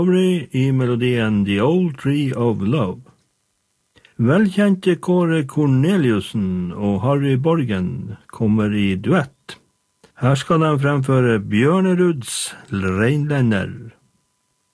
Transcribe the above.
I melodien The Old Tree of Love. Velkjente Kåre Corneliussen og Harry Borgen kommer I duett. Her skal de fremføre Bjørneruds Reinlender.